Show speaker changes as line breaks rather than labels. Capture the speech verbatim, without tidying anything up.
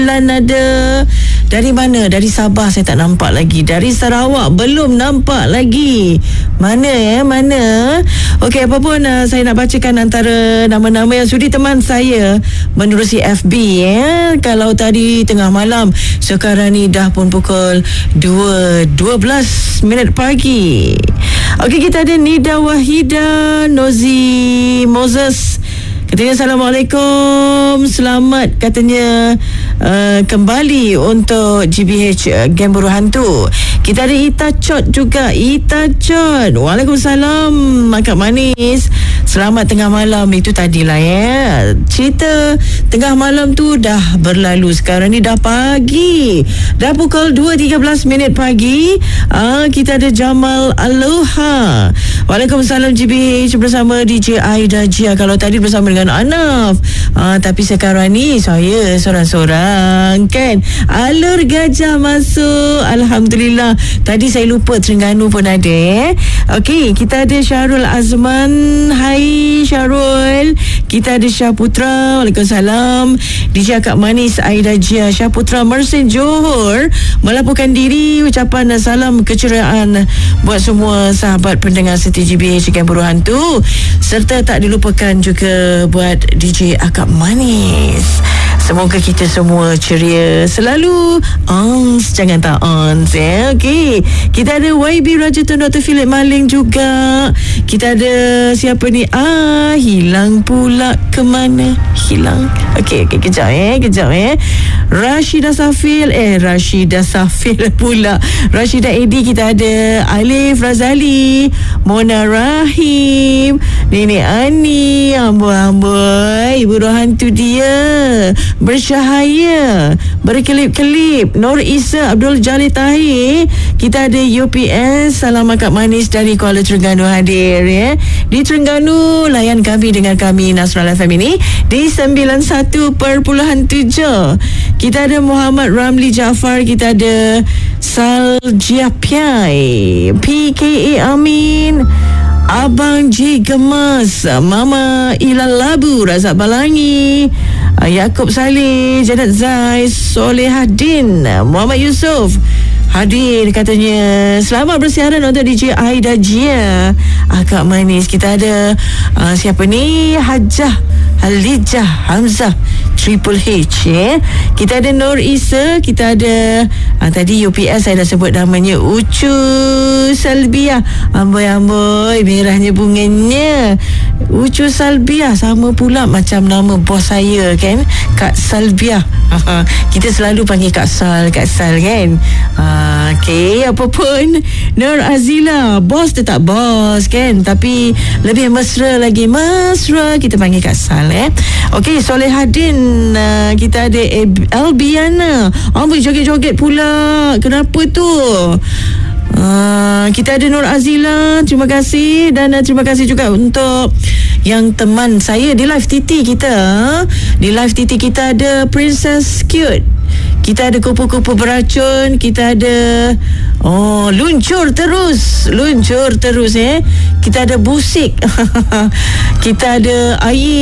Ada dari mana? Dari Sabah saya tak nampak lagi. Dari Sarawak belum nampak lagi. Mana ya? Mana? Okey, apa pun uh, saya nak bacakan antara nama-nama yang sudi teman saya menerusi F B ya. Kalau tadi tengah malam, sekarang ni dah pun pukul dua belas minit pagi. Okey, kita ada Nida Wahida Nozi Moses. Katanya Assalamualaikum, selamat katanya uh, kembali untuk G B H uh, Game Buruh Hantu. Kita ada Ita Chot juga. Ita Chot, Waalaikumsalam Mak Manis. Selamat tengah malam. Itu tadilah ya. Cerita tengah malam tu dah berlalu. Sekarang ni dah pagi. Dah pukul dua tiga belas minit pagi. uh, Kita ada Jamal Aloha. Waalaikumsalam G B H bersama D J Aida Jia. Kalau tadi bersama dengan Anaf, uh, tapi sekarang ni saya sorang-sorang kan. Alur Gajah masuk, Alhamdulillah. Tadi saya lupa Terengganu pun ada eh. Okey, kita ada Syarul Azman. Hai Syarul. Kita ada Syah Putra. Waalaikumsalam. D J Akak Manis Aida Jia. Syah Putra Mersin Johor melaporkan diri. Ucapan salam keceriaan buat semua sahabat pendengar setia G B H Game Buruh Hantu, serta tak dilupakan juga buat D J Akak Manis. Semoga kita semua ceria selalu. Ons, jangan tak ons ya. Okey, kita ada Y B Rajatun Doktor Philip Maling juga. Kita ada siapa ni? Ah, hilang pula ke mana? Hilang. Okey, okey, kejap eh, kejap eh. Rashida Safil, eh Rashida Safil pula. Rashida Edi, kita ada Alif Razali, Mona Rahim, Nenek Ani, amboi-amboi, buruh hantu dia bercahaya, berkelip-kelip. Nur Isa Abdul Jalil Tahir. Kita ada U P S, salam Akak Manis dari Kuala Terengganu hadir ya. Di Terengganu, layan kami dengan kami Nasrul F M ini di sembilan puluh satu perpuluhan tujuh. Kita ada Muhammad Ramli Jaafar. Kita ada Salja Piai, P K A Amin, Abang J Gemas, Mama Ilal Labu, Razak Balangi, Yaakob Saleh, Janet Zai, Solehadin, Muhammad Yusof hadir katanya. Selamat bersiaran untuk D J Aida Jia Akak Manis. Kita ada uh, siapa ni? Hajah Halijah Hamzah Triple H ya. Kita ada Nur Isa. Kita ada uh, tadi U P S saya dah sebut namanya, Ucu Salbiah. Amboi-amboi, merahnya bunganya. Ucu Salbiah sama pula macam nama bos saya kan, Kak Salbiah. Kita selalu panggil Kak Sal, Kak Sal kan. uh, Okey, apa pun, Nur Azila, bos tetap bos kan, tapi lebih mesra lagi, mesra kita panggil Kak Sal eh. Okey, Solehadin, uh, kita ada Albiana. Amboi, joget-joget pula. Kenapa tu? Uh, kita ada Nur Azila, terima kasih. Dan uh, terima kasih juga untuk yang teman saya di live T T kita. Di live T T kita ada Princess Cute, kita ada kupu-kupu beracun, kita ada oh luncur terus, luncur terus eh. Kita ada busik, kita ada air.